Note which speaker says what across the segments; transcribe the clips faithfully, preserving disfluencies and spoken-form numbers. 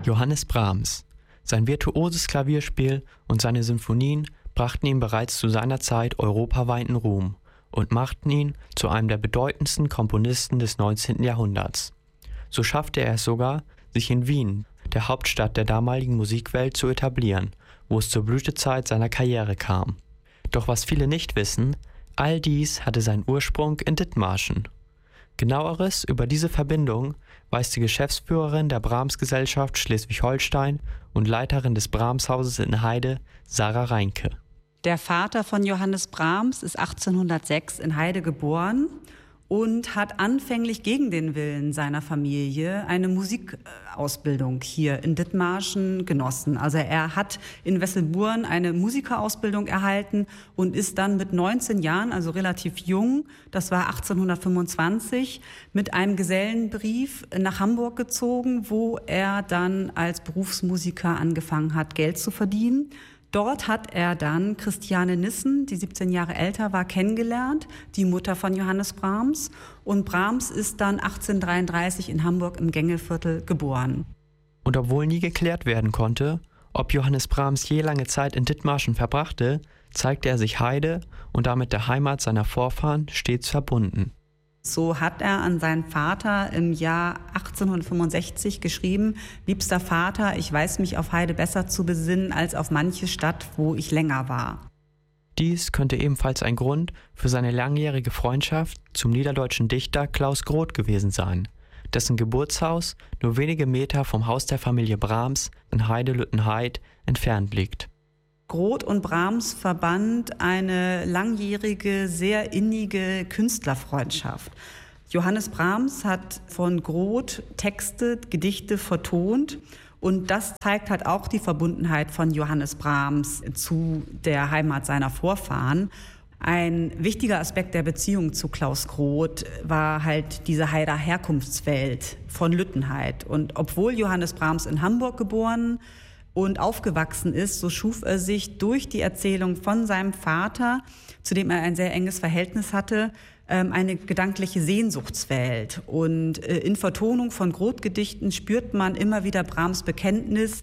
Speaker 1: Johannes Brahms. Sein virtuoses Klavierspiel und seine Sinfonien brachten ihm bereits zu seiner Zeit europaweiten Ruhm und machten ihn zu einem der bedeutendsten Komponisten des neunzehnten Jahrhunderts. So schaffte er es sogar, sich in Wien, der Hauptstadt der damaligen Musikwelt, zu etablieren, wo es zur Blütezeit seiner Karriere kam. Doch was viele nicht wissen, all dies hatte seinen Ursprung in Dithmarschen. Genaueres über diese Verbindung weiß die Geschäftsführerin der Brahms-Gesellschaft Schleswig-Holstein und Leiterin des Brahms-Hauses in Heide, Sarah Reinke.
Speaker 2: Der Vater von Johannes Brahms ist achtzehnhundertsechs in Heide geboren und hat anfänglich gegen den Willen seiner Familie eine Musikausbildung hier in Dithmarschen genossen. Also er hat in Wesselburen eine Musikerausbildung erhalten und ist dann mit neunzehn Jahren, also relativ jung, das war achtzehnhundertfünfundzwanzig, mit einem Gesellenbrief nach Hamburg gezogen, wo er dann als Berufsmusiker angefangen hat, Geld zu verdienen. Dort hat er dann Christiane Nissen, die siebzehn Jahre älter war, kennengelernt, die Mutter von Johannes Brahms. Und Brahms ist dann achtzehnhundertdreiunddreißig in Hamburg im Gängelviertel geboren.
Speaker 1: Und obwohl nie geklärt werden konnte, ob Johannes Brahms je lange Zeit in Dithmarschen verbrachte, zeigte er sich Heide und damit der Heimat seiner Vorfahren stets verbunden.
Speaker 2: So hat er an seinen Vater im Jahr achtzehnhundertfünfundsechzig geschrieben: Liebster Vater, ich weiß mich auf Heide besser zu besinnen als auf manche Stadt, wo ich länger war.
Speaker 1: Dies könnte ebenfalls ein Grund für seine langjährige Freundschaft zum niederdeutschen Dichter Klaus Groth gewesen sein, dessen Geburtshaus nur wenige Meter vom Haus der Familie Brahms in Heide-Lüttenheid entfernt liegt.
Speaker 2: Groth und Brahms verband eine langjährige, sehr innige Künstlerfreundschaft. Johannes Brahms hat von Groth Texte, Gedichte vertont und das zeigt halt auch die Verbundenheit von Johannes Brahms zu der Heimat seiner Vorfahren. Ein wichtiger Aspekt der Beziehung zu Klaus Groth war halt diese Heider Herkunftswelt von Lüttenheid. Und obwohl Johannes Brahms in Hamburg geboren und aufgewachsen ist, so schuf er sich durch die Erzählung von seinem Vater, zu dem er ein sehr enges Verhältnis hatte, eine gedankliche Sehnsuchtswelt. Und in Vertonung von Groth-Gedichten spürt man immer wieder Brahms Bekenntnis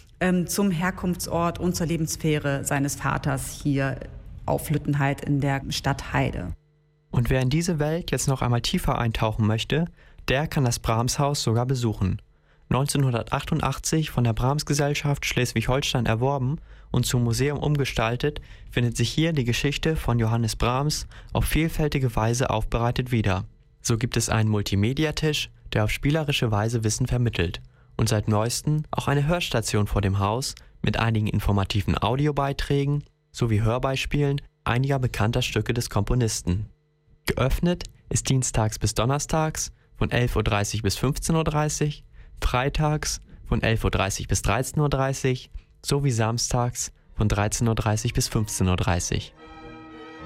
Speaker 2: zum Herkunftsort und zur Lebenssphäre seines Vaters hier auf Lüttenheid in der Stadt Heide.
Speaker 1: Und wer in diese Welt jetzt noch einmal tiefer eintauchen möchte, der kann das Brahms-Haus sogar besuchen. neunzehnhundertachtundachtzig von der Brahms-Gesellschaft Schleswig-Holstein erworben und zum Museum umgestaltet, findet sich hier die Geschichte von Johannes Brahms auf vielfältige Weise aufbereitet wieder. So gibt es einen Multimediatisch, der auf spielerische Weise Wissen vermittelt, und seit neuestem auch eine Hörstation vor dem Haus mit einigen informativen Audiobeiträgen sowie Hörbeispielen einiger bekannter Stücke des Komponisten. Geöffnet ist dienstags bis donnerstags von elf Uhr dreißig bis fünfzehn Uhr dreißig, freitags von elf Uhr dreißig bis dreizehn Uhr dreißig sowie samstags von dreizehn Uhr dreißig bis fünfzehn Uhr dreißig.